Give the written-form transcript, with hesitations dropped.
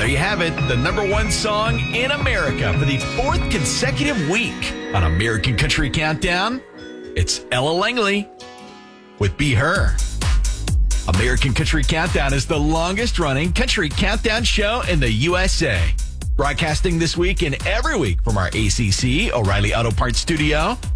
there you have it, the number one song in America for the fourth consecutive week on American Country Countdown. It's Ella Langley with Be Her. American Country Countdown is the longest running country countdown show in the USA. Broadcasting this week and every week from our ACC O'Reilly Auto Parts studio.